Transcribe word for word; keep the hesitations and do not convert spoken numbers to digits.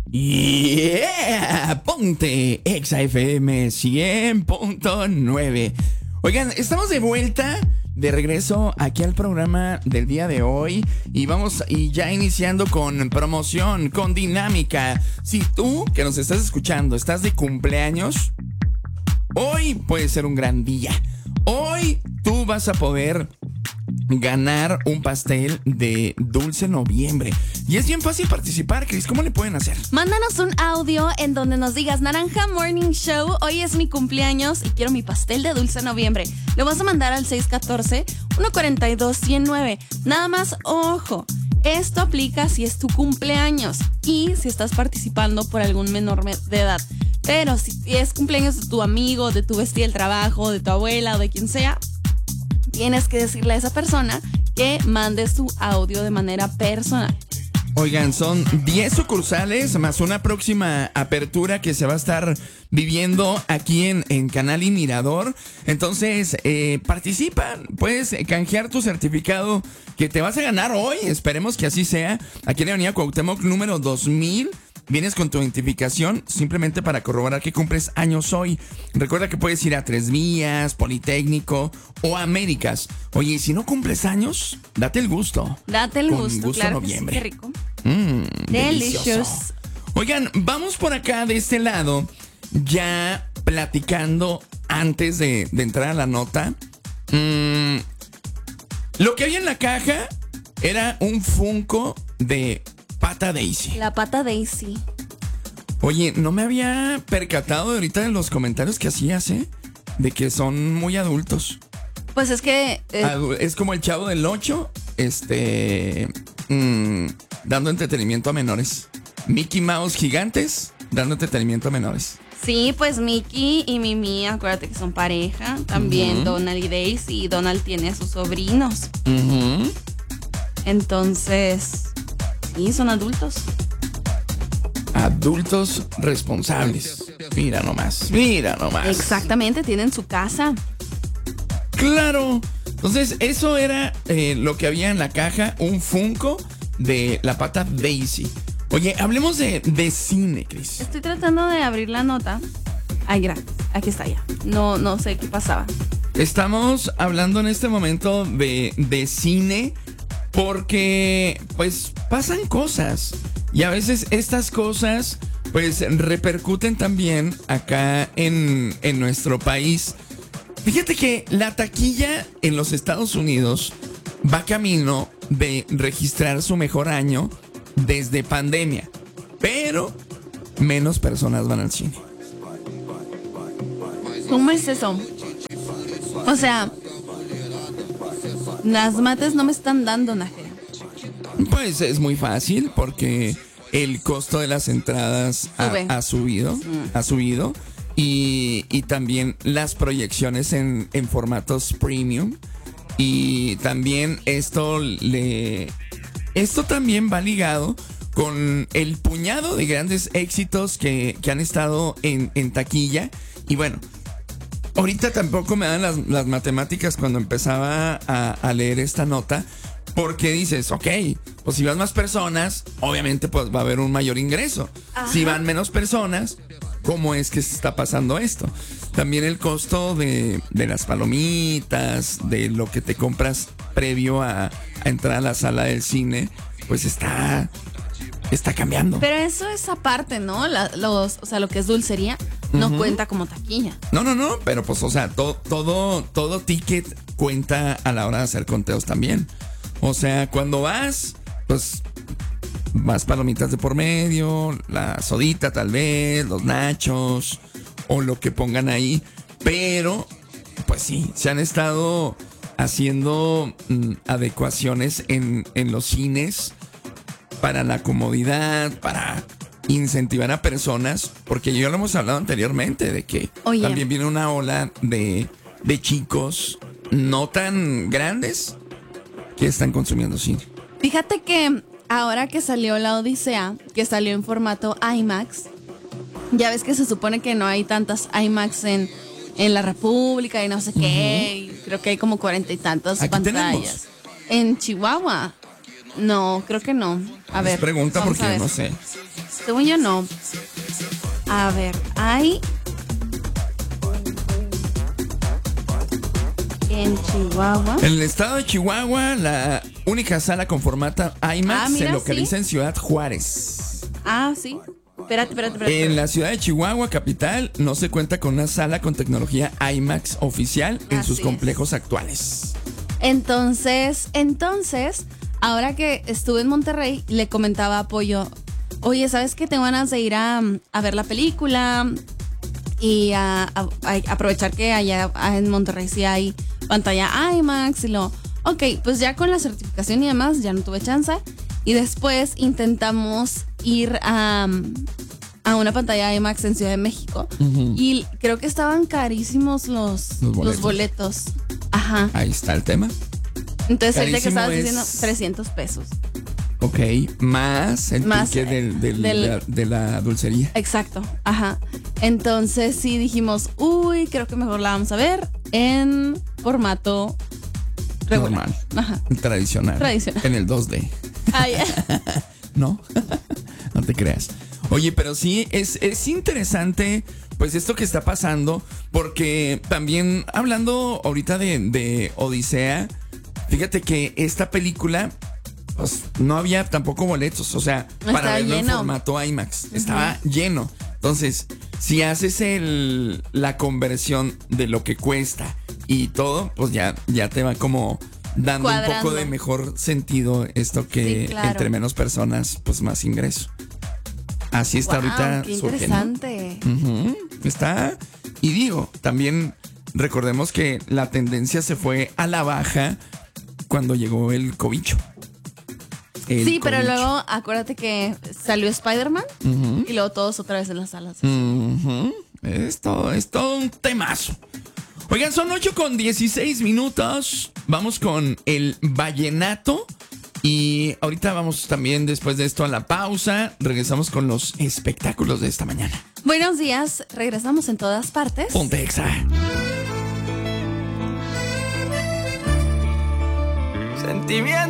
Yeah, ponte Exa F M cien punto nueve. Oigan, estamos de vuelta, de regreso aquí al programa del día de hoy y vamos y ya iniciando con promoción, con dinámica. Si tú que nos estás escuchando estás de cumpleaños, hoy puede ser un gran día. Hoy tú vas a poder ganar un pastel de Dulce Noviembre. Y es bien fácil participar, Cris. ¿Cómo le pueden hacer? Mándanos un audio en donde nos digas: Naranja Morning Show, hoy es mi cumpleaños y quiero mi pastel de Dulce Noviembre. Lo vas a mandar al seis uno cuatro, uno cuatro dos, uno cero nueve. Nada más, ojo, esto aplica si es tu cumpleaños y si estás participando por algún menor de edad. Pero si es cumpleaños de tu amigo, de tu bestia del trabajo, de tu abuela o de quien sea, tienes que decirle a esa persona que mande su audio de manera personal. Oigan, son diez sucursales más una próxima apertura que se va a estar viviendo aquí en, en Canal y Mirador. Entonces, eh, participa, puedes canjear tu certificado que te vas a ganar hoy. Esperemos que así sea. Aquí en la Avenida Cuauhtémoc número dos mil. Vienes con tu identificación simplemente para corroborar que cumples años hoy. Recuerda que puedes ir a Tres Vías, Politécnico o Américas. Oye, y si no cumples años, date el gusto. Date el con gusto, gusto claro noviembre. Que sí, qué rico. Mm, Delicious. delicioso. Oigan, vamos por acá de este lado, ya platicando antes de, de entrar a la nota. Mm, lo que había en la caja era un Funko de Pata Daisy. La Pata Daisy. Oye, no me había percatado ahorita en los comentarios que hacías, ¿eh? De que son muy adultos. Pues es que... Eh, Adu- es como el Chavo del Ocho, este... mm, dando entretenimiento a menores. Mickey Mouse gigantes, dando entretenimiento a menores. sí, pues Mickey y Mimi, acuérdate que son pareja. También Uh-huh. Donald y Daisy. Y Donald tiene a sus sobrinos. Uh-huh. Entonces... sí, son adultos. Adultos responsables. Mira nomás, mira nomás. Exactamente, tienen su casa. Claro. Entonces, eso era eh, lo que había en la caja, un Funko de la Pata Daisy. Oye, hablemos de, de cine, Cris. Estoy tratando de abrir la nota. Ay, gracias. Aquí está ya. No, no sé qué pasaba. Estamos hablando en este momento de, de cine porque, pues, pasan cosas. Y a veces estas cosas, pues, repercuten también acá en, en nuestro país. Fíjate que la taquilla en los Estados Unidos va camino de registrar su mejor año desde pandemia. Pero menos personas van al cine. ¿Cómo es eso? O sea, las mates no me están dando, Nájera. Pues es muy fácil porque el costo de las entradas ha, Sube. ha subido, Mm. ha subido y, y también las proyecciones en, en formatos premium y también esto le esto también va ligado con el puñado de grandes éxitos que, que han estado en, en taquilla y bueno. Ahorita tampoco me dan las, las matemáticas cuando empezaba a, a leer esta nota. Porque dices, ok, pues si van más personas, obviamente pues va a haber un mayor ingreso. Ajá. Si van menos personas, ¿cómo es que se está pasando esto? También el costo de, de las palomitas, de lo que te compras previo a, a entrar a la sala del cine, pues está, está cambiando. Pero eso es aparte, ¿no? La- los, o sea, lo que es dulcería no Ujú. cuenta como taquilla. No, no, no, pero pues, o sea, to- todo, todo ticket cuenta a la hora de hacer conteos también. O sea, cuando vas, pues, más palomitas de por medio, la sodita tal vez, los nachos, o lo que pongan ahí. Pero, pues sí, se han estado haciendo mm, adecuaciones en, en los cines para la comodidad, para incentivar a personas, porque ya lo hemos hablado anteriormente, de que Oye. también viene una ola de, de chicos no tan grandes que están consumiendo cine. Fíjate que ahora que salió la Odisea, que salió en formato IMAX, ya ves que se supone que no hay tantas IMAX en, en la República y no sé qué, y creo que hay como cuarenta y tantas Aquí pantallas. tenemos. En Chihuahua. No, creo que no. A Les ver. pregunta vamos porque a ver. no sé. Según yo no. A ver, hay en Chihuahua. En el estado de Chihuahua, la única sala con formato IMAX Ah, mira, se localiza sí. en Ciudad Juárez. Ah, sí. Espérate, espérate, espérate. En la ciudad de Chihuahua, capital, no se cuenta con una sala con tecnología IMAX oficial en Así sus es. complejos actuales. Entonces, entonces, ahora que estuve en Monterrey, le comentaba a Pollo, oye, ¿sabes qué? Tengo ganas de ir a, a ver la película y a, a- a aprovechar que allá en Monterrey sí hay pantalla IMAX y lo... Ok, pues ya con la certificación y demás ya no tuve chance. Y después intentamos ir a, a una pantalla IMAX en Ciudad de México. Ujú. Y creo que estaban carísimos los, Los boletos. los boletos. Ajá. Ahí está el tema. Entonces, ahorita que Carísimo estabas es- diciendo trescientos pesos. Ok, más el Más, ticket del, del- del- de, la, de la dulcería. Exacto, ajá. Entonces sí dijimos, uy, creo que mejor la vamos a ver en formato regular. Normal. Ajá. Tradicional. Tradicional. En el dos D. Ay, ¿No? No te creas. Oye, pero sí, es, es interesante, pues, esto que está pasando, porque también hablando ahorita de, de Odisea, fíjate que esta película, pues, no había tampoco boletos, o sea, para Estaba verlo en lleno. formato IMAX, estaba lleno. Entonces, si haces el, la conversión de lo que cuesta y todo, pues ya, ya te va como dando un Cuadrando. poco de mejor sentido esto que Sí, claro. entre menos personas, pues más ingreso. Así está wow, ahorita qué surgiendo. interesante. Ujú, está. Y digo, también recordemos que la tendencia se fue a la baja cuando llegó el cobicho. El Sí, pero cobicho. luego acuérdate que salió Spider-Man Ujú. y luego todos otra vez en las salas. Ujú. Es todo, es todo un temazo. Oigan, son ocho con dieciséis minutos. Vamos con el vallenato. Y ahorita vamos también después de esto a la pausa. Regresamos con los espectáculos de esta mañana. Buenos días, regresamos en todas partes. Ponte Exa. Sentimiento.